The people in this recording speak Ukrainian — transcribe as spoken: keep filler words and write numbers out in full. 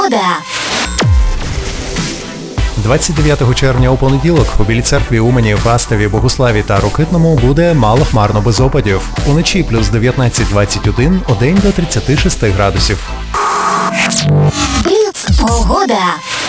двадцять дев'ятого червня у понеділок у Білій церкві, Умані, Фастові, Богуславі та Рокитному буде малохмарно без опадів. Уночі плюс дев'ятнадцять двадцять один, удень до тридцять шість градусів. Бліц погода.